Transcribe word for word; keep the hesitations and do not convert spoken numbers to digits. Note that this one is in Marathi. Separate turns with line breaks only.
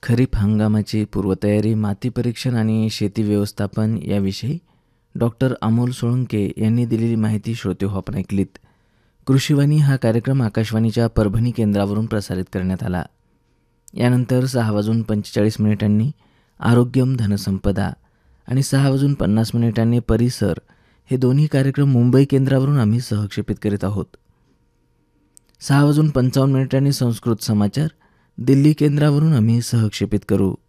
खरीप हंगामाची पूर्वतयारी, माती परीक्षण आणि शेती व्यवस्थापन याविषयी डॉक्टर अमोल सोळंके यांनी दिलेली माहिती श्रोतेहो आपण ऐकलीत. कृषीवाणी हा कार्यक्रम आकाशवाणीच्या परभणी केंद्रावरून प्रसारित करण्यात आला. यानंतर सहा वाजून पंचेचाळीस मिनिटांनी आरोग्यम धनसंपदा आणि सहा वाजून पन्नास मिनिटांनी परिसर हे दोन्ही कार्यक्रम मुंबई केंद्रावरून आम्ही सहक्षेपित करीत आहोत. सहा वाजून पंचावन्न मिनिटांनी संस्कृत समाचार दिल्ली केंद्रावरून आम्ही सहक्षेपित करू.